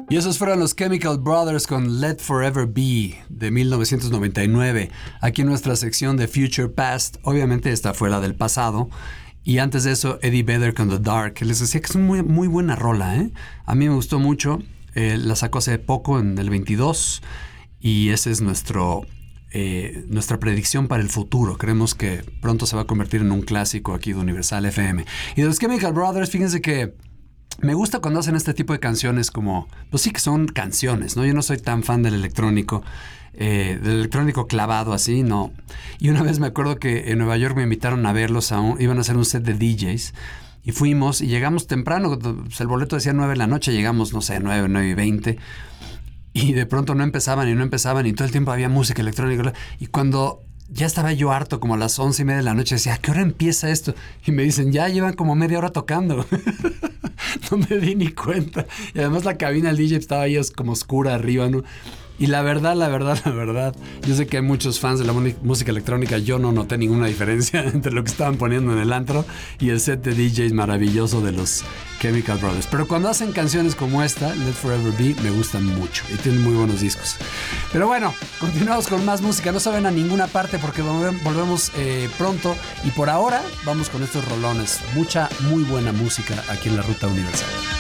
Y esos fueron los Chemical Brothers con Let Forever Be de 1999. Aquí en nuestra sección de Future Past, obviamente esta fue la del pasado. Y antes de eso, Eddie Vedder con The Dark. Les decía que es muy, muy buena rola, ¿eh? A mí me gustó mucho. La sacó hace poco, en el 22. Y ese es nuestra predicción para el futuro. Creemos que pronto se va a convertir en un clásico aquí de Universal FM. Y de los Chemical Brothers, fíjense que me gusta cuando hacen este tipo de canciones como... Pues sí que son canciones, ¿no? Yo no soy tan fan del electrónico clavado así, no. Y una vez me acuerdo que en Nueva York me invitaron a verlos, iban a hacer un set de DJs. Y fuimos y llegamos temprano, pues el boleto decía 9 de la noche, llegamos, no sé, 9:20. Y de pronto no empezaban y todo el tiempo había música electrónica. Y cuando ya estaba yo harto, como a las 11:30 de la noche, decía, ¿a qué hora empieza esto? Y me dicen, ya llevan como media hora tocando. No me di ni cuenta. Y además la cabina del DJ estaba ahí como oscura arriba, ¿no? Y la verdad, yo sé que hay muchos fans de la música electrónica. Yo no noté ninguna diferencia entre lo que estaban poniendo en el antro y el set de DJs maravilloso de los Chemical Brothers. Pero cuando hacen canciones como esta, Let Forever Be, me gustan mucho y tienen muy buenos discos. Pero bueno, continuamos con más música. No se ven a ninguna parte porque volvemos pronto. Y por ahora vamos con estos rolones. Mucha, muy buena música aquí en la Ruta Universal.